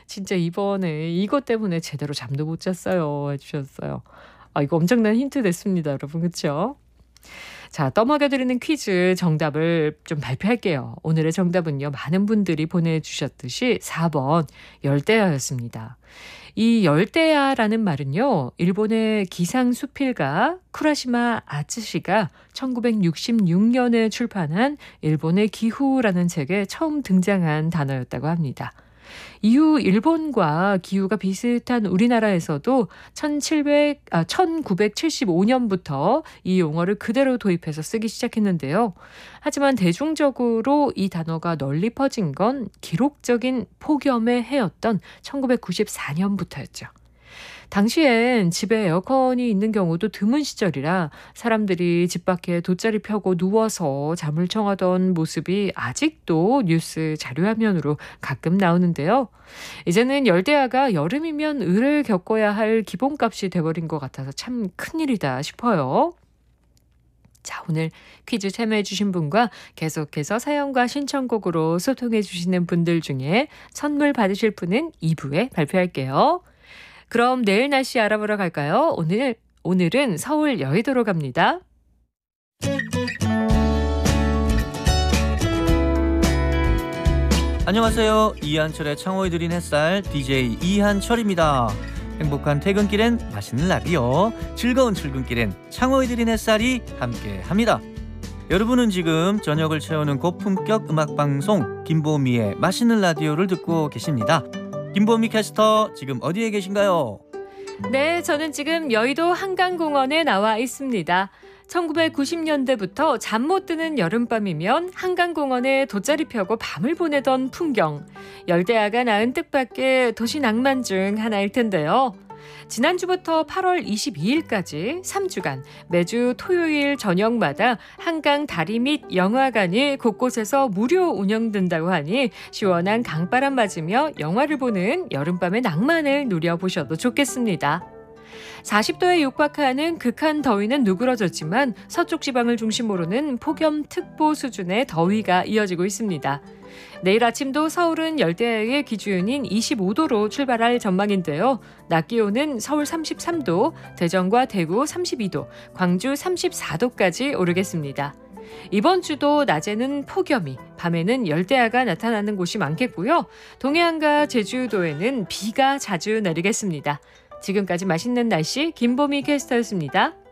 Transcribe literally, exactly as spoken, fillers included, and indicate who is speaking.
Speaker 1: 진짜 이번에 이것 때문에 제대로 잠도 못 잤어요. 해주셨어요. 아, 이거 엄청난 힌트 됐습니다, 여러분. 그쵸? 자, 떠먹여드리는 퀴즈 정답을 좀 발표할게요. 오늘의 정답은요, 많은 분들이 보내주셨듯이 사 번 열대야였습니다. 이 열대야라는 말은요, 일본의 기상수필가 쿠라시마 아츠시가 천구백육십육 년에 출판한 일본의 기후라는 책에 처음 등장한 단어였다고 합니다. 이후 일본과 기후가 비슷한 우리나라에서도 천칠백, 아, 천구백칠십오 년부터 이 용어를 그대로 도입해서 쓰기 시작했는데요. 하지만 대중적으로 이 단어가 널리 퍼진 건 기록적인 폭염의 해였던 천구백구십사 년부터였죠. 당시엔 집에 에어컨이 있는 경우도 드문 시절이라 사람들이 집 밖에 돗자리 펴고 누워서 잠을 청하던 모습이 아직도 뉴스 자료화면으로 가끔 나오는데요. 이제는 열대야가 여름이면 을을 겪어야 할 기본값이 돼버린 것 같아서 참 큰일이다 싶어요. 자, 오늘 퀴즈 참여해주신 분과 계속해서 사연과 신청곡으로 소통해주시는 분들 중에 선물 받으실 분은 이 부에 발표할게요. 그럼 내일 날씨 알아보러 갈까요? 오늘, 오늘은 서울 여의도로 갑니다.
Speaker 2: 안녕하세요. 이한철의 창호에 드린 햇살 디제이 이한철입니다. 행복한 퇴근길엔 맛있는 라디오, 즐거운 출근길엔 창호에 드린 햇살이 함께합니다. 여러분은 지금 저녁을 채우는 고품격 음악방송 김보미의 맛있는 라디오를 듣고 계십니다. 김보미 캐스터, 지금 어디에 계신가요?
Speaker 1: 네, 저는 지금 여의도 한강공원에 나와 있습니다. 천구백구십 년대부터 잠 못 드는 여름밤이면 한강공원에 돗자리 펴고 밤을 보내던 풍경. 열대야가 낳은 뜻밖의 도시 낭만 중 하나일 텐데요. 지난주부터 팔월 이십이일까지 삼 주간 매주 토요일 저녁마다 한강 다리 및 영화관이 곳곳에서 무료 운영된다고 하니 시원한 강바람 맞으며 영화를 보는 여름밤의 낭만을 누려보셔도 좋겠습니다. 사십 도에 육박하는 극한 더위는 누그러졌지만 서쪽 지방을 중심으로는 폭염특보 수준의 더위가 이어지고 있습니다. 내일 아침도 서울은 열대야의 기준인 이십오 도로 출발할 전망인데요. 낮 기온은 서울 삼십삼 도, 대전과 대구 삼십이 도, 광주 삼십사 도까지 오르겠습니다. 이번 주도 낮에는 폭염이, 밤에는 열대야가 나타나는 곳이 많겠고요. 동해안과 제주도에는 비가 자주 내리겠습니다. 지금까지 맛있는 날씨 김보미 캐스터였습니다.